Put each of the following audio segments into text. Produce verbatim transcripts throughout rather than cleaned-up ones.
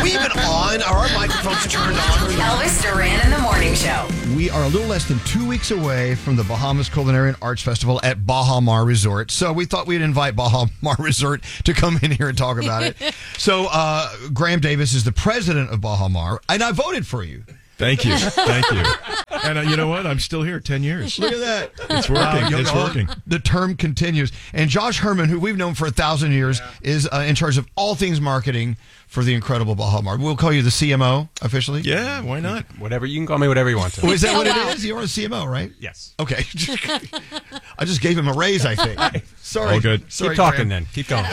we even on? Are our microphones turned on? Elvis Duran in the Morning Show. We are a little less than two weeks away from the Bahamas Culinary and Arts Festival at Baha Mar Resort. So we thought we'd invite Baha Mar Resort to come in here and talk about it. So uh, Graham Davis is the president of Baha Mar, and I voted for you. Thank you. Thank you. And uh, you know what? I'm still here ten years. Look at that. It's working. Uh, it's working. The term continues. And Josh Herman, who we've known for a thousand years, yeah. is uh, in charge of all things marketing for the incredible Baha Mar. We'll call you the C M O officially. Yeah, why not? Whatever. You can call me whatever you want to. Oh, is that oh, what wow. it is? You're a C M O, right? Yes. Okay. I just gave him a raise, I think. Sorry. All good. Sorry, Keep talking Graham. then. Keep going.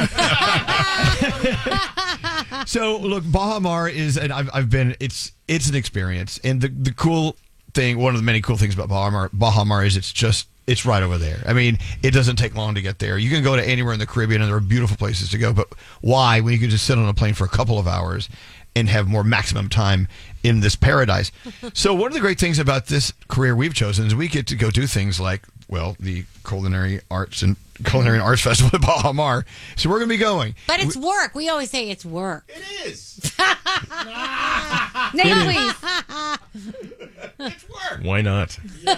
So, look, Baha Mar is, and I've, I've been, it's it's an experience. And the, the cool thing, one of the many cool things about Baha Mar, Baha Mar is it's just, it's right over there. I mean, it doesn't take long to get there. You can go to anywhere in the Caribbean, and there are beautiful places to go. But why, when you can just sit on a plane for a couple of hours and have more maximum time in this paradise? So one of the great things about this career we've chosen is we get to go do things like, well, the Culinary Arts and Culinary and Arts Festival at Baha Mar. So we're going to be going. But it's work. We always say it's work. It is. Name, please. It's work. Why not?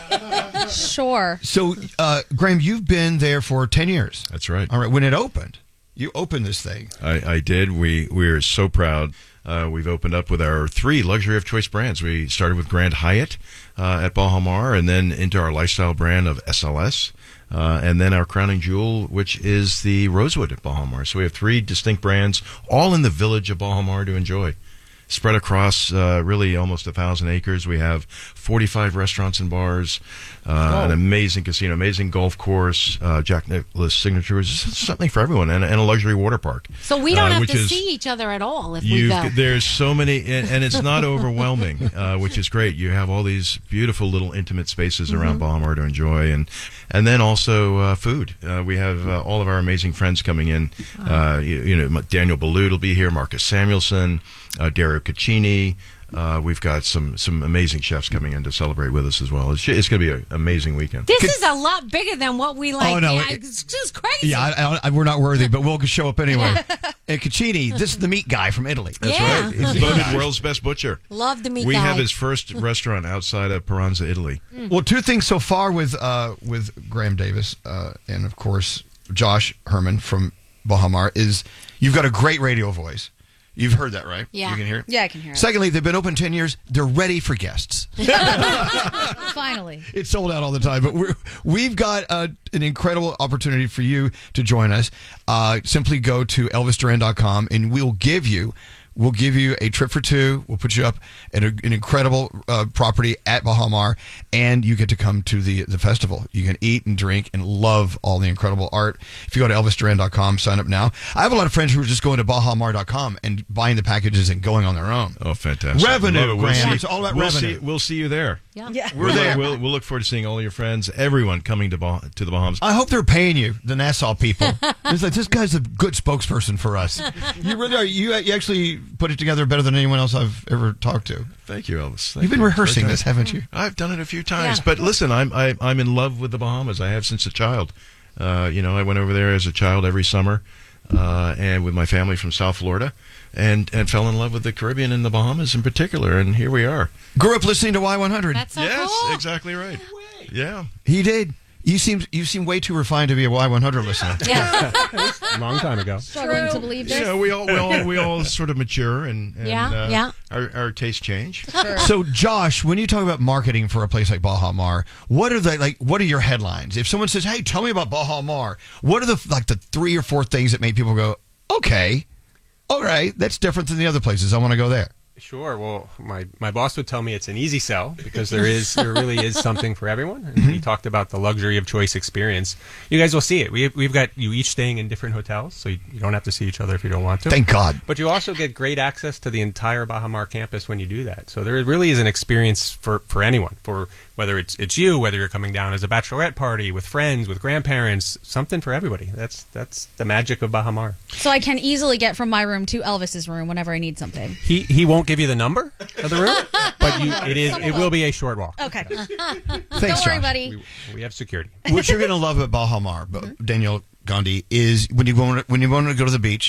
Sure. So, uh, Graham, you've been there for ten years. That's right. All right. When it opened, you opened this thing. I, I did. We we are so proud. Uh, we've opened up with our three luxury of choice brands. We started with Grand Hyatt uh, at Baha Mar, and then into our lifestyle brand of S L S, uh, and then our crowning jewel, which is the Rosewood at Baha Mar. So we have three distinct brands, all in the village of Baha Mar to enjoy. Spread across uh, really almost a thousand acres. We have forty-five restaurants and bars, uh, oh. an amazing casino, amazing golf course, uh, Jack Nicklaus signatures, something for everyone, and, and a luxury water park. So we don't uh, have to is, see each other at all if you, we go. There's so many, and, and it's not overwhelming, uh, which is great. You have all these beautiful little intimate spaces Mm-hmm. around Baha Mar to enjoy, and and then also uh, food. Uh, we have uh, all of our amazing friends coming in. Uh, you, you know, Daniel Boulud will be here, Marcus Samuelson, uh, Dario Caccini. Uh, we've got some some amazing chefs coming in to celebrate with us as well. It's, it's going to be an amazing weekend. This is a lot bigger than what we like. Oh, no, yeah, it- it's just crazy. Yeah, I, I, we're not worthy, but we'll show up anyway. And Caccini, this is the meat guy from Italy. That's Yeah. right. He's voted world's best butcher. Love the meat We guy. have his first restaurant outside of Peranza, Italy. Well, two things so far with uh, with Graham Davis uh, and, of course, Josh Herman from Baha Mar is you've got a great radio voice. You've heard that, right? Yeah. You can hear it? Yeah, I can hear it. Secondly, they've been open ten years. They're ready for guests. Finally. It's sold out all the time, but we're, we've got uh, an incredible opportunity for you to join us. Uh, simply go to elvis duran dot com and we'll give you We'll give you a trip for two. We'll put you up at a, an incredible uh, property at Baha Mar, and you get to come to the, the festival. You can eat and drink and love all the incredible art. If you go to elvis duran dot com, sign up now. I have a lot of friends who are just going to baha mar dot com and buying the packages and going on their own. Oh, fantastic. Revenue, Love it. We'll Graham. see- It's all about we'll revenue. See, we'll see you there. Yeah. Yeah. We're We'll- there. We'll, we'll look forward to seeing all your friends, everyone coming to bah- to the Bahamas. I hope they're paying you, the Nassau people. It's like, this guy's a good spokesperson for us. You really are. You, you actually put it together better than anyone else I've ever talked to. Thank you, Elvis. Thank You've been you. rehearsing Very this, kind. haven't you? I've done it a few times, Yeah. but listen, I'm I, I'm in love with the Bahamas. I have since a child. Uh, you know, I went over there as a child every summer, uh, and with my family from South Florida, and and fell in love with the Caribbean and the Bahamas in particular. And here we are. Grew up listening to Y one hundred. That's so yes, cool. exactly right. Yeah. He did. You seem you seem way too refined to be a Y one hundred listener. Yeah. A long time ago. Struggling to believe this. You know, we all we all we all sort of mature and, and Yeah, uh, yeah. Our, our tastes change. Sure. So, Josh, when you talk about marketing for a place like Baha Mar, what are the like? What are your headlines? If someone says, "Hey, tell me about Baha Mar," what are the like the three or four things that make people go, "Okay, all right, that's different than the other places. I want to go there." Sure. Well, my, my boss would tell me it's an easy sell because there is there really is something for everyone. And he talked about the luxury of choice experience. You guys will see it. We we've got you each staying in different hotels, so you, you don't have to see each other if you don't want to. Thank God. But you also get great access to the entire Baha Mar campus when you do that. So there really is an experience for, for anyone, for whether it's it's you, whether you're coming down as a bachelorette party with friends, with grandparents, something for everybody. That's that's the magic of Baha Mar. So I can easily get from my room to Elvis's room whenever I need something. He he won't give you the number of the room, but you, it is it will be a short walk. Okay. Thanks, Don't worry, Josh. buddy. We, we have security. What you're going to love about Baha Mar, but Danielle Gandhi, is when you want to, when you want to go to the beach,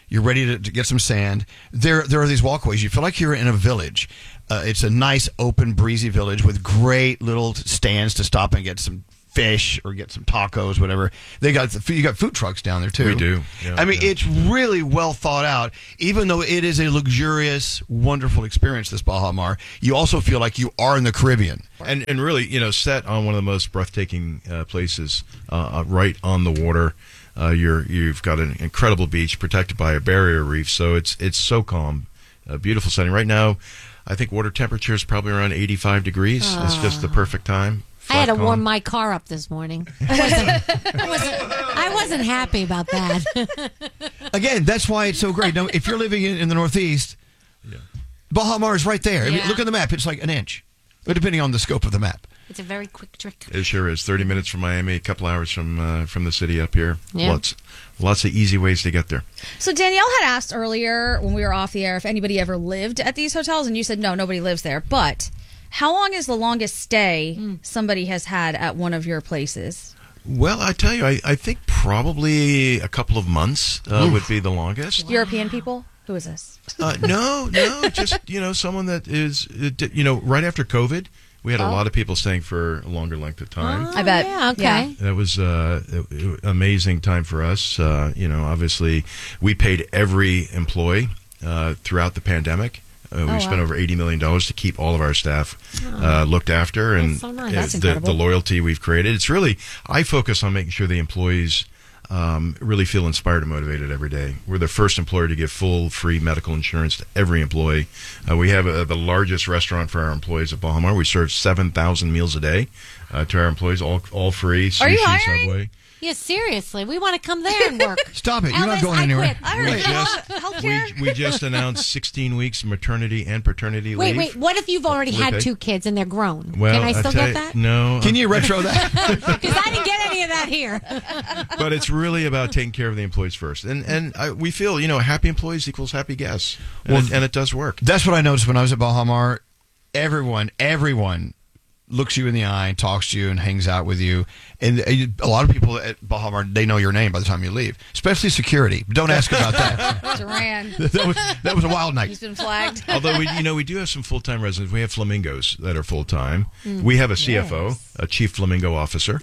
You're ready to, to get some sand. There, there are these walkways. You feel like you're in a village. Uh, it's a nice, open, breezy village with great little stands to stop and get some fish or get some tacos, whatever. They got you got food trucks down there too. We do. Yeah, I mean, yeah. it's really well thought out. Even though it is a luxurious, wonderful experience, this Baja Mar, you also feel like you are in the Caribbean. And and really, you know, set on one of the most breathtaking uh, places, uh, right on the water. Uh, you're you've got an incredible beach protected by a barrier reef, so it's it's so calm, a beautiful setting. Right now, I think water temperature is probably around eighty-five degrees. It's just the perfect time. I had to Flat warm calm. my car up this morning. I wasn't, I wasn't, I wasn't happy about that. Again, that's why it's so great. Now, if you're living in, in the Northeast, Yeah. Baja Mar is right there. I mean, Yeah. look at the map; it's like an inch, but depending on the scope of the map. It's a very quick trick. It sure is. Thirty minutes from Miami, a couple hours from uh, from the city up here. Yeah. Lots lots of easy ways to get there. So Danielle had asked earlier when we were off the air if anybody ever lived at these hotels, and you said no, nobody lives there. But how long is the longest stay somebody has had at one of your places? Well, I tell you, I, I think probably a couple of months uh, would be the longest. European people? Who is this? Uh, no, no, just you know, someone that is, uh, d- you know, right after COVID, we had a Oh. lot of people staying for a longer length of time. I bet. Yeah, okay. Yeah. That was uh, an amazing time for us. Uh, you know, obviously, we paid every employee uh, throughout the pandemic. Uh, we Oh, spent wow. over eighty million dollars to keep all of our staff uh, looked after, and That's so nice. uh, That's the, incredible. the loyalty we've created. It's really, I focus on making sure the employees um, really feel inspired and motivated every day. We're the first employer to give full, free medical insurance to every employee. Uh, we have uh, the largest restaurant for our employees at Baja Mar. We serve seven thousand meals a day uh, to our employees, all all free. Sushi, Are you hiring? Subway. Yeah, seriously, we want to come there and work. Stop it! You're not Elvis, going I anywhere. quit. I heard We you just- have healthcare. We, we just announced sixteen weeks maternity and paternity Wait, leave. wait. What if you've already Fully had paid. two kids and they're grown? Well, Can I still tell get you- that? No. Can you retro that? Because I didn't get any of that here. But it's really about taking care of the employees first, and and I, we feel you know happy employees equals happy guests, and, Well, it, and it does work. That's what I noticed when I was at Baja Mar. Everyone, everyone looks you in the eye, talks to you, and hangs out with you. And uh, a lot of people at Baja Mar, they know your name by the time you leave, especially security. Don't ask about that. Duran. that, was, that was a wild He's night. been flagged. Although we you know we do have some full time residents. We have flamingos that are full time. We have a C F O, a chief flamingo officer.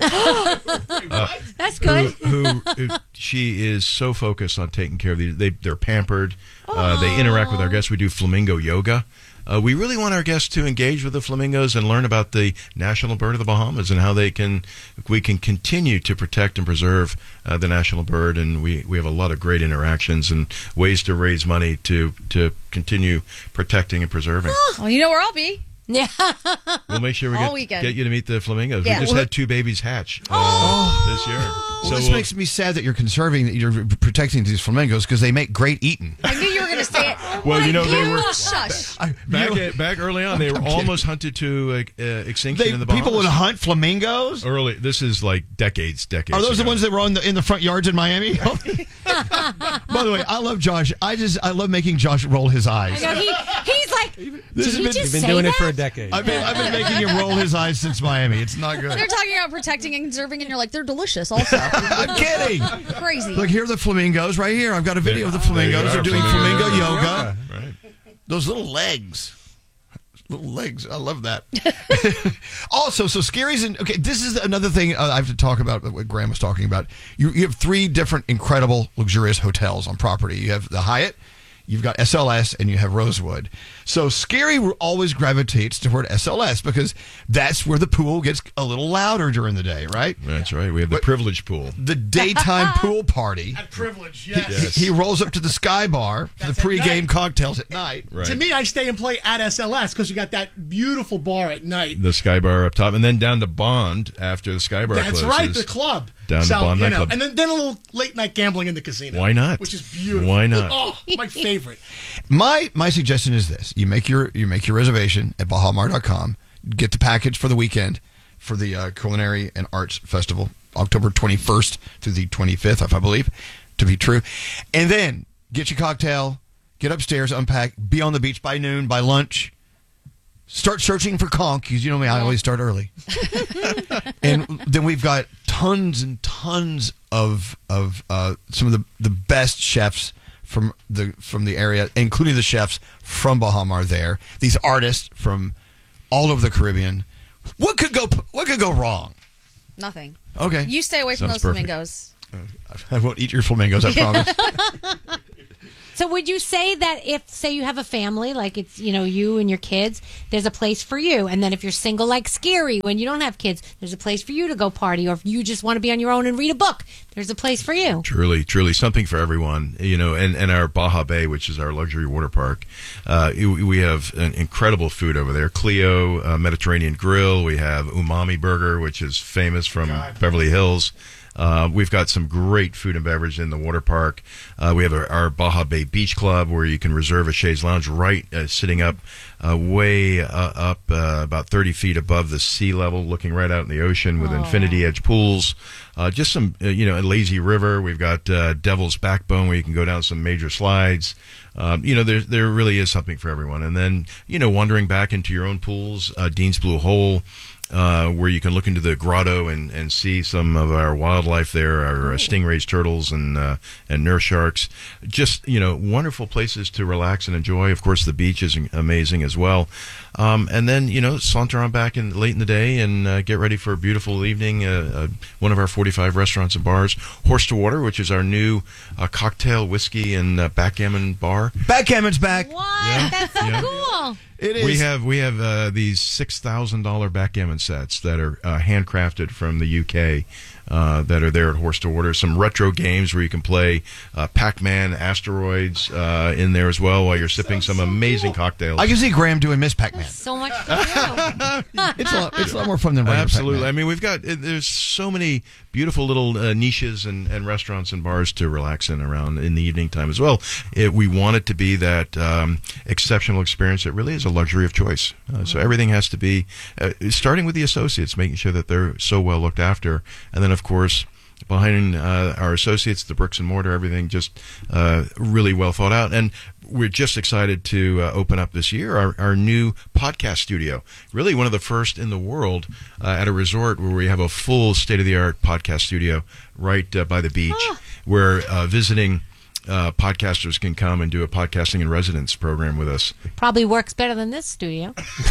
That's who, good. who, who she is so focused on taking care of these. They they're pampered. Uh, they interact with our guests. We do flamingo yoga. Uh, we really want our guests to engage with the flamingos and learn about the national bird of the Bahamas and how they can we can continue to protect and preserve uh, the national bird. And we, we have a lot of great interactions and ways to raise money to to continue protecting and preserving. Well, you know where I'll be. Yeah. We'll make sure we All get, weekend. get you to meet the flamingos. Yeah. We just Well, had two babies hatch uh, this year. Well, So this we'll- makes me sad that you're conserving, that you're protecting these flamingos because they make great eating. I knew you were going to say it. Well, you know, they You were- Shush. I, Back, you know, at, back early on, they were I'm kidding. almost hunted to uh, uh, extinction they, in the Bahamas. people would hunt flamingos. Early, this is like decades, decades. Are those the ago. ones that were on the in the front yards in Miami? By the way, I love Josh. I just I love making Josh roll his I eyes. know, he, he's like, This did has he been- just We've been say doing that? it for a decade. I've been I've been making him roll his eyes since Miami. It's not good. They're talking about protecting and conserving, and you're like, they're delicious also. I'm kidding. Crazy. Look, here are the flamingos right here. I've got a video of the flamingos. There They're you doing are, flamingo flamingo yoga. Right. Those little legs. Little legs. I love that. Also, so Scary's in. Okay, this is another thing uh, I have to talk about what Graham was talking about. You, you have three different incredible, luxurious hotels on property. You have the Hyatt, you've got S L S, and you have Rosewood. So Scary always gravitates toward S L S because that's where the pool gets a little louder during the day, right? That's right. We have the privilege pool. The daytime pool party. At Privilege, yes. Yes. He, he rolls up to the Sky Bar for That's the at pregame night. cocktails at night. Right. To me, I stay and play at S L S because you got that beautiful bar at night. The Sky Bar up top, and then down to Bond after the Sky Bar That's closes. right, the club. Down to so, Bond you know, nightclub. and then, then a little late night gambling in the casino. Why not? Which is beautiful. Why not? Oh, my favorite. My my suggestion is this: you make your you make your reservation at baja mar dot com. Get the package for the weekend for the uh, Culinary and Arts Festival, October twenty-first through the twenty-fifth, if I believe to be true. And then get your cocktail, get upstairs, unpack, be on the beach by noon, by lunch. Start searching for conch, because you know me, I always start early. And then we've got tons and tons of of uh, some of the, the best chefs from the from the area, including the chefs from Baha Mar there. These artists from all over the Caribbean. What could go What could go wrong? Nothing. Okay. You stay away from Sounds those perfect. flamingos. I won't eat your flamingos, I promise. So would you say that if, say, you have a family, like it's, you know, you and your kids, there's a place for you. And then if you're single like Scary, when you don't have kids, there's a place for you to go party. Or if you just want to be on your own and read a book, there's a place for you. Truly, truly something for everyone, you know, and, and our Baja Bay, which is our luxury water park, uh, we have an incredible food over there. Clio uh, Mediterranean Grill. We have Umami Burger, which is famous from Beverly Hills. Uh, we've got some great food and beverage in the water park. Uh, we have our, our Baja Bay Beach Club where you can reserve a chaise lounge right uh, sitting up uh, way uh, up uh, about thirty feet above the sea level, looking right out in the ocean with infinity edge pools. Uh, just some, uh, you know, a lazy river. We've got uh, Devil's Backbone where you can go down some major slides. Um, you know, there there really is something for everyone. And then, you know, wandering back into your own pools, uh, Dean's Blue Hole, uh, where you can look into the grotto and, and see some of our wildlife there, our uh, stingrays, turtles, and uh, and nurse sharks. Just, you know, wonderful places to relax and enjoy. Of course, the beach is amazing as well. Um, and then, you know, saunter on back in late in the day and uh, get ready for a beautiful evening. Uh, uh, one of our forty-five restaurants and bars, Horse to Water, which is our new uh, cocktail, whiskey, and uh, backgammon bar. Backgammon's back. What? Yeah. That's so Yeah. cool. It is. We have we have uh, these six thousand dollar backgammon sets that are uh, handcrafted from the U K uh, that are there at Horse to Water. Some retro games where you can play uh, Pac-Man, Asteroids uh, in there as well while you're sipping some amazing cocktails. I can see Graham doing Miss Pac-Man. So much to do. It's a lot, it's a lot more fun than regular Absolutely. Pac-Man. I mean, we've got there's so many beautiful little uh, niches and, and restaurants and bars to relax in around in the evening time as well. It, we want it to be that um, exceptional experience. It really is a luxury of choice. Uh, so everything has to be uh, starting with the associates, making sure that they're so well looked after, and then of course, behind uh, our associates, the bricks and mortar, everything just uh, really well thought out. And we're just excited to uh, open up this year our, our new podcast studio. Really one of the first in the world uh, at a resort where we have a full state-of-the-art podcast studio right uh, by the beach Ah. where uh, visiting uh, podcasters can come and do a podcasting in residence program with us. Probably works better than this studio.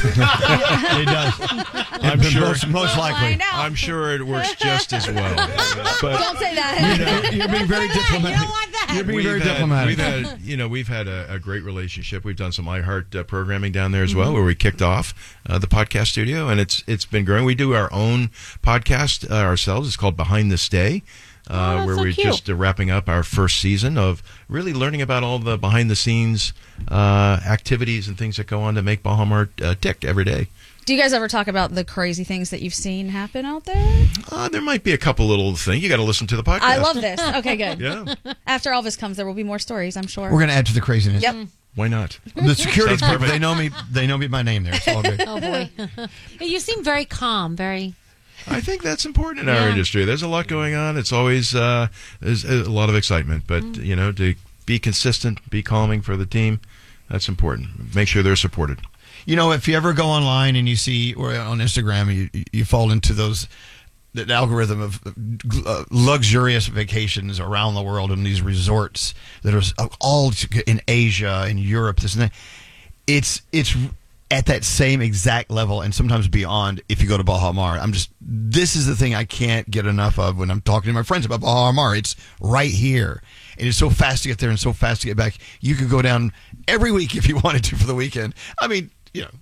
It does. I'm It- sure. Most, most likely. Find out. I'm sure it works just as well. But Don't say that. You're being very diplomatic. You don't want that. You're being We've very had, diplomatic. we've had, you know, we've had a, a great relationship. We've done some iHeart uh, programming down there as well, where we kicked off uh, the podcast studio, and it's it's been growing. We do our own podcast uh, ourselves. It's called Behind the Stay, uh, Oh, that's where so we're cute. just uh, wrapping up our first season of really learning about all the behind the scenes uh, activities and things that go on to make Baha Mar uh, tick every day. Do you guys ever talk about the crazy things that you've seen happen out there? Uh, there might be a couple little things. You got to listen to the podcast. I love this. Okay, good. Yeah, After Elvis comes, there will be more stories, I'm sure. We're going to add to the craziness. Yep. why not? The security Sounds people, perfect. they know me. They know me by name there. It's all good. Oh, boy. You seem very calm, very... I think that's important in our Yeah. industry. There's a lot going on. It's always uh, there's a lot of excitement, but Mm. you know, to be consistent, be calming for the team, that's important. Make sure they're supported. You know, if you ever go online and you see, or on Instagram, you you fall into those that algorithm of uh, luxurious vacations around the world in these resorts that are all in Asia and Europe. This and that. It's it's at that same exact level and sometimes beyond. If you go to Baha Mar, I'm just this is the thing I can't get enough of when I'm talking to my friends about Baha Mar. It's right here. And it's so fast to get there and so fast to get back. You could go down every week if you wanted to for the weekend. I mean, you know,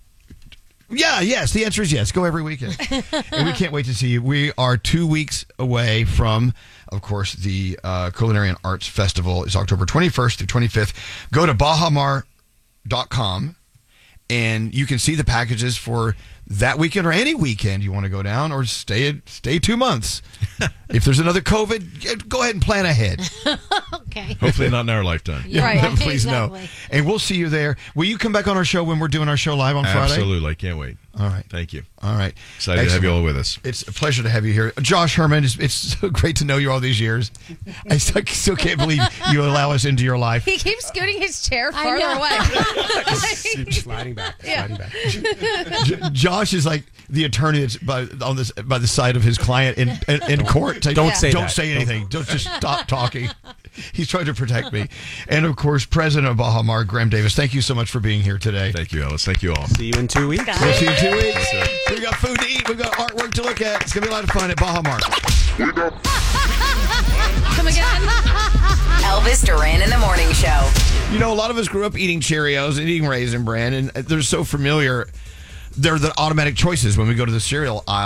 yeah, yes. The answer is yes. Go every weekend. And we can't wait to see you. We are two weeks away from, of course, the uh, Culinary and Arts Festival. It's October twenty-first through twenty-fifth. Go to baha mar dot com and you can see the packages for that weekend or any weekend you want to go down, or stay stay two months. If there's another COVID, go ahead and plan ahead. Okay. Hopefully, not in our lifetime. Yeah, Right. Please exactly. no. And we'll see you there. Will you come back on our show when we're doing our show live on Friday? Absolutely, I can't wait. All right. Thank you. All right. Excited to have you Excellent. all with us. It's a pleasure to have you here. Josh Herman, it's, it's so great to know you all these years. I still, still can't believe you allow us into your life. He keeps scooting his chair I farther know. away. Sliding back. Yeah. Sliding back. J- Josh is like the attorney that's by on this by the side of his client in in, in court. Say, Don't say don't that. say anything. Don't just stop talking. He's trying to protect me. And, of course, President of Baja Mar, Graham Davis, thank you so much for being here today. Thank you, Ellis. Thank you all. See you in two weeks. We'll see you in two weeks. We got food to eat. We've got artwork to look at. It's going to be a lot of fun at Baja Mar. Come again. Elvis Duran in the Morning Show. You know, a lot of us grew up eating Cheerios and eating Raisin Bran, and they're so familiar. They're the automatic choices when we go to the cereal aisle.